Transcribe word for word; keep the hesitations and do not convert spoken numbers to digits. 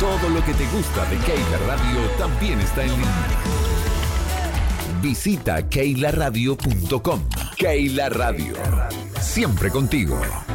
Todo lo que te gusta de Keila Radio también está en línea. Visita keila radio punto com. Keila Radio. Siempre contigo.